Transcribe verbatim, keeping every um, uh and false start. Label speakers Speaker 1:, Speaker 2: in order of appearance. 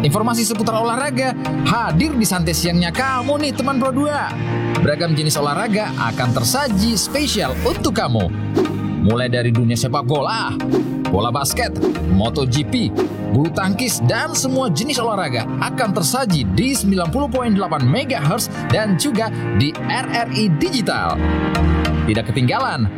Speaker 1: Informasi seputar olahraga hadir di santai siangnya kamu nih teman Pro dua. Beragam jenis olahraga akan tersaji spesial untuk kamu. Mulai dari dunia sepak bola, bola basket, MotoGP, bulu tangkis, dan semua jenis olahraga akan tersaji di sembilan puluh koma delapan megahertz dan juga di R R I Digital. Tidak ketinggalan